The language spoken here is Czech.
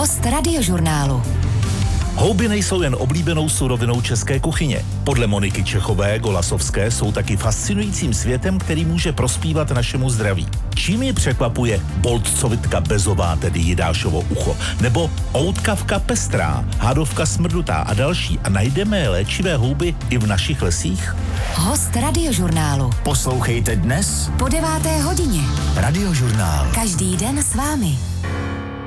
Host Radiožurnálu. Houby nejsou jen oblíbenou surovinou české kuchyně. Podle Moniky Čechové Golasovské jsou taky fascinujícím světem, který může prospívat našemu zdraví. Čím je překvapuje boltcovitka bezová, tedy jidášovo ucho, nebo outkavka pestrá, hádovka smrdutá a další, a najdeme léčivé houby i v našich lesích? Host Radiožurnálu. Poslouchejte dnes Po 9. hodině. Radiožurnál. Každý den s vámi.